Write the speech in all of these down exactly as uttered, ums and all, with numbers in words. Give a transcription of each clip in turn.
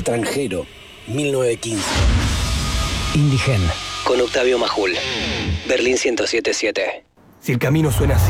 extranjero, mil novecientos quince. Indigen. Con Octavio Majul. Berlín ciento siete punto siete. Si el camino suena así,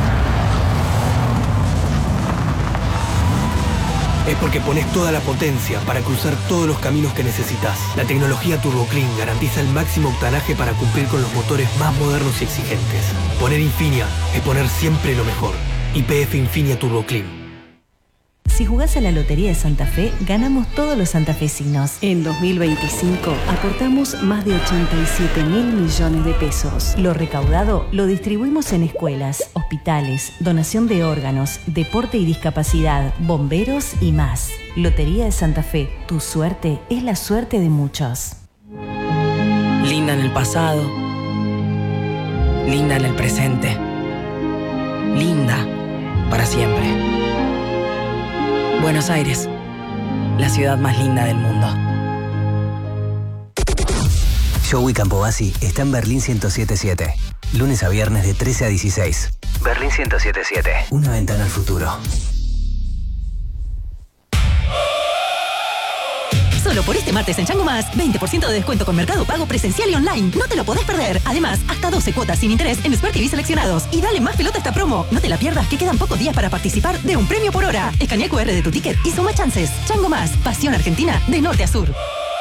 es porque pones toda la potencia para cruzar todos los caminos que necesitas. La tecnología Turbo Clean garantiza el máximo octanaje para cumplir con los motores más modernos y exigentes. Poner Infinia es poner siempre lo mejor. Y P F Infinia Turbo Clean. Si jugás a la Lotería de Santa Fe, ganamos todos los santafesinos. En dos mil veinticinco aportamos más de ochenta y siete mil millones de pesos. Lo recaudado lo distribuimos en escuelas, hospitales, donación de órganos, deporte y discapacidad, bomberos y más. Lotería de Santa Fe, tu suerte es la suerte de muchos. Linda en el pasado, linda en el presente, linda para siempre. Buenos Aires, la ciudad más linda del mundo. Joey Campobasi está en Berlín ciento siete punto siete. Lunes a viernes de trece a dieciséis. Berlín ciento siete punto siete. Una ventana al futuro. Solo por este martes en Chango Más, veinte por ciento de descuento con Mercado Pago presencial y online. No te lo podés perder. Además, hasta doce cuotas sin interés en Smart T V seleccionados. Y dale más pelota a esta promo. No te la pierdas, que quedan pocos días para participar de un premio por hora. Escanea el cu erre de tu ticket y suma chances. Chango Más, pasión argentina de norte a sur.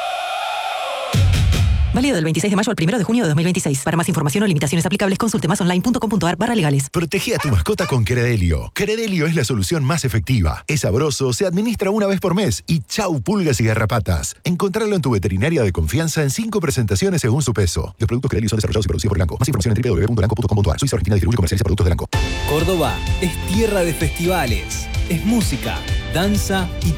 Válido del veintiséis de mayo al primero de junio de dos mil veintiséis. Para más información o limitaciones aplicables, consulte masonline.com.ar barra legales. Protege a tu mascota con Credelio. Credelio es la solución más efectiva. Es sabroso, se administra una vez por mes y chau pulgas y garrapatas. Encontralo en tu veterinaria de confianza en cinco presentaciones según su peso. Los productos Credelio son desarrollados y producidos por Elanco. Más información en doble u doble u doble u punto elanco punto com punto a r. Suiza Argentina distribuye y comercializa productos de Elanco. Córdoba es tierra de festivales. Es música, danza y